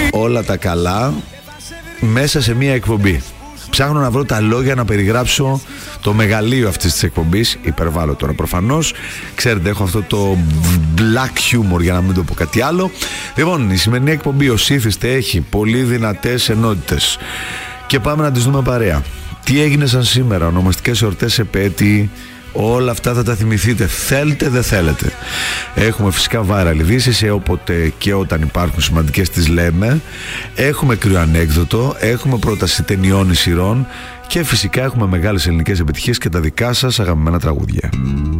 όλα τα καλά μέσα σε μία εκπομπή. Ψάχνω να βρω τα λόγια να περιγράψω το μεγαλείο αυτής της εκπομπής. Υπερβάλλω τώρα προφανώς. Ξέρετε, έχω αυτό το black humor, για να μην το πω κάτι άλλο. Λοιπόν, η σημερινή εκπομπή ως ήθιστε έχει πολύ δυνατές ενότητες και πάμε να τις δούμε παρέα. Τι έγινε σαν σήμερα, ονομαστικές εορτές, επέτειοι, όλα αυτά θα τα θυμηθείτε, θέλετε δεν θέλετε. Έχουμε φυσικά viral ειδήσεις, όποτε και όταν υπάρχουν σημαντικές τις λέμε. Έχουμε κρυοανέκδοτο, έχουμε πρόταση ταινιών ή σειρών και φυσικά έχουμε μεγάλες ελληνικές επιτυχίες και τα δικά σας αγαπημένα τραγούδια.